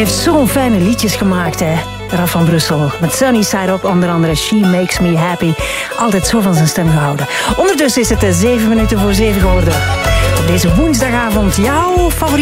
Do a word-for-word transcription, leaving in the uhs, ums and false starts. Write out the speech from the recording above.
heeft zo'n fijne liedjes gemaakt, hè. Raf van Brussel. Met Sunny Side Up, onder andere She Makes Me Happy. Altijd zo van zijn stem gehouden. Ondertussen is het zeven minuten voor zeven geworden. Op deze woensdagavond jouw favoriete